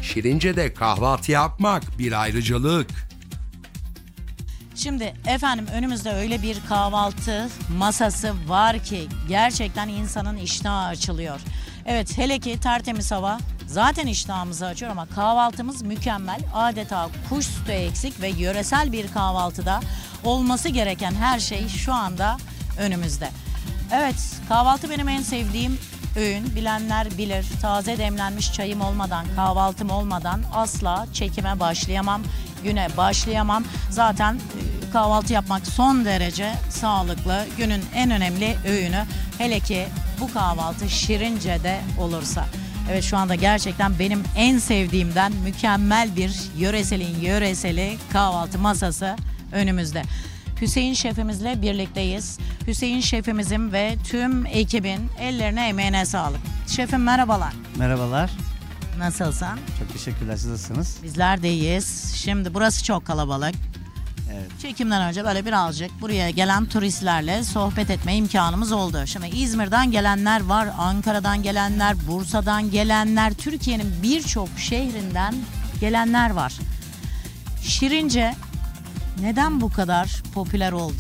Şirince'de kahvaltı yapmak bir ayrıcalık. Şimdi efendim önümüzde öyle bir kahvaltı masası var ki gerçekten insanın iştahı açılıyor. Evet, hele ki tertemiz hava zaten iştahımızı açıyor ama kahvaltımız mükemmel. Adeta kuş sütü eksik ve yöresel bir kahvaltıda olması gereken her şey şu anda önümüzde. Evet, kahvaltı benim en sevdiğim öğün. Bilenler bilir. Taze demlenmiş çayım olmadan, kahvaltım olmadan asla çekime başlayamam, güne başlayamam. Zaten kahvaltı yapmak son derece sağlıklı. Günün en önemli öğünü. Hele ki bu kahvaltı Şirince'de olursa. Evet, şu anda gerçekten benim en sevdiğimden mükemmel bir yöreselin yöreseli kahvaltı masası önümüzde. Hüseyin şefimizle birlikteyiz. Hüseyin şefimizin ve tüm ekibin ellerine emeğine sağlık. Şefim merhabalar. Merhabalar. Nasılsın? Çok teşekkürler. Siz nasılsınız? Bizler de iyiyiz. Şimdi burası çok kalabalık. Evet. Çekimden önce böyle birazcık buraya gelen turistlerle sohbet etme imkanımız oldu. Şimdi İzmir'den gelenler var, Ankara'dan gelenler, Bursa'dan gelenler, Türkiye'nin birçok şehrinden gelenler var. Şirince neden bu kadar popüler oldu?